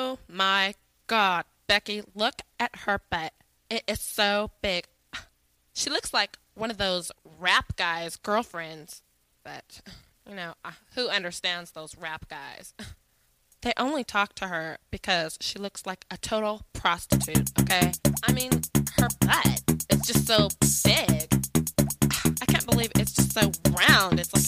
Oh my God, Becky, look at her butt. It is so big. She looks like one of those rap guys' girlfriends. But, who understands those rap guys? They only talk to her because she looks like a total prostitute, okay? I mean, her butt is just so big. I can't believe it's just so round. It's